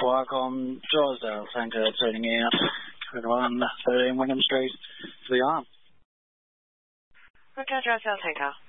Wycombe, Drysdale, Tanker, turning in, 21, 13 Wingham Street, to the arm. Roger, Drysdale, Tanker.